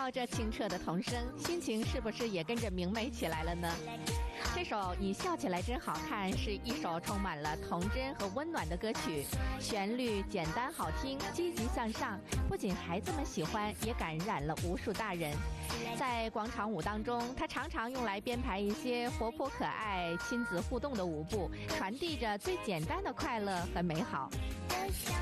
到这清澈的童声，心情是不是也跟着明媚起来了呢？这首《你笑起来真好看》是一首充满了童真和温暖的歌曲，旋律简单好听，积极向上，不仅孩子们喜欢，也感染了无数大人。在广场舞当中，它常常用来编排一些活泼可爱、亲子互动的舞步，传递着最简单的快乐和美好。